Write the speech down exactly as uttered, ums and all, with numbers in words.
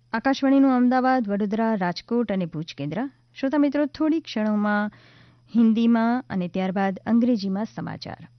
આકાશવાણીનું અમદાવાદ, વડોદરા, રાજકોટ અને ભૂજ કેન્દ્ર. શ્રોતા મિત્રો, થોડી ક્ષણોમાં હિન્દીમાં અને ત્યારબાદ અંગ્રેજીમાં સમાચાર.